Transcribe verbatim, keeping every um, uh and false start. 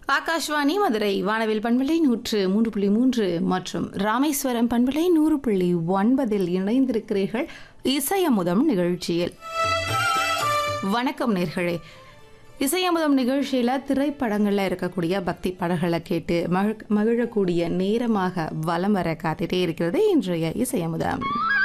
ஆகாஷ்வாணி மதுரை வானவில் பண்பலை நூற்று மூன்று புள்ளி மூன்று மற்றும் ராமேஸ்வரம் பண்பலை நூறு புள்ளி ஒன்பதில் இணைந்திருக்கிறீர்கள் இசையமுதம் நிகழ்ச்சியில். வணக்கம் நேர்களே. இசையமுதம் நிகழ்ச்சியில் திரைப்படங்களில் இருக்கக்கூடிய பக்தி பாடல்களை கேட்டு மகிழ் மகிழக்கூடிய நேரமாக வலம் வர காத்துட்டே இருக்கிறது இன்றைய இசையமுதம்.